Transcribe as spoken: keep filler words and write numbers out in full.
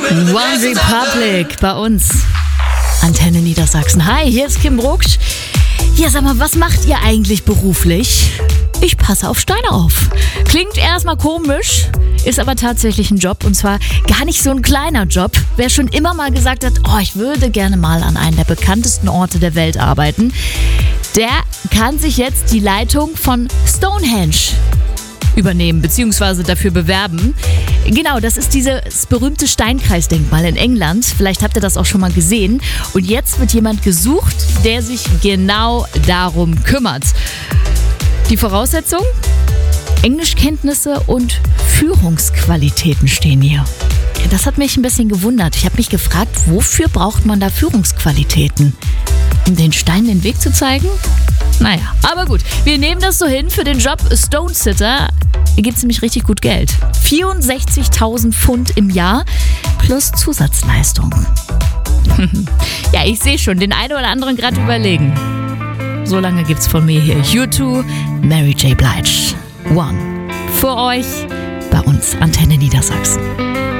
One Republic bei uns. Antenne Niedersachsen. Hi, hier ist Kim Brucksch. Ja, sag mal, was macht ihr eigentlich beruflich? Ich passe auf Steine auf. Klingt erstmal komisch, ist aber tatsächlich ein Job und zwar gar nicht so ein kleiner Job. Wer schon immer mal gesagt hat, oh, ich würde gerne mal an einem der bekanntesten Orte der Welt arbeiten, der kann sich jetzt die Leitung von Stonehenge übernehmen bzw. dafür bewerben. Genau, das ist dieses berühmte Steinkreisdenkmal in England. Vielleicht habt ihr das auch schon mal gesehen. Und jetzt wird jemand gesucht, der sich genau darum kümmert. Die Voraussetzung? Englischkenntnisse und Führungsqualitäten stehen hier. Das hat mich ein bisschen gewundert. Ich habe mich gefragt, wofür braucht man da Führungsqualitäten? Um den Stein den Weg zu zeigen? Naja, aber gut. Wir nehmen das so hin für den Job Stone Sitter. Hier gibt es nämlich richtig gut Geld. vierundsechzigtausend Pfund im Jahr plus Zusatzleistungen. Ja, ich sehe schon, den einen oder anderen gerade überlegen. So lange gibt's von mir hier U zwei, Mary J. Blige. One. Für euch bei uns Antenne Niedersachsen.